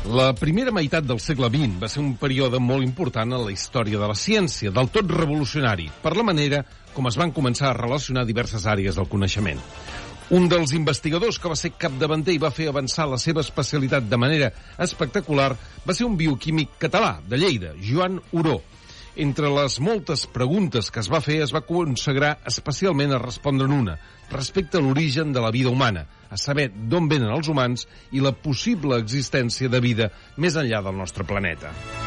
La primera meitat del segle XX va ser un període molt important en la història de la ciència, del tot revolucionari, per la manera com es van començar a relacionar diverses àrees del coneixement. Un dels investigadors que va ser capdavanter i va fer avançar la seva especialitat de manera espectacular va ser un bioquímic català, de Lleida, Joan Oró. Entre les moltes preguntes que es va fer, es va consagrar especialment a respondre'n una, respecte a l'origen de la vida humana, a saber d'on venen els humans i la possible existència de vida més enllà del nostre planeta.